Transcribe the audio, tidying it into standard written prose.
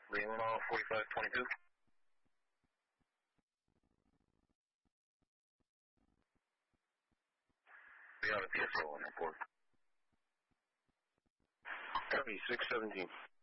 Lima 4522. We have a PSO on that port. Copy, 617.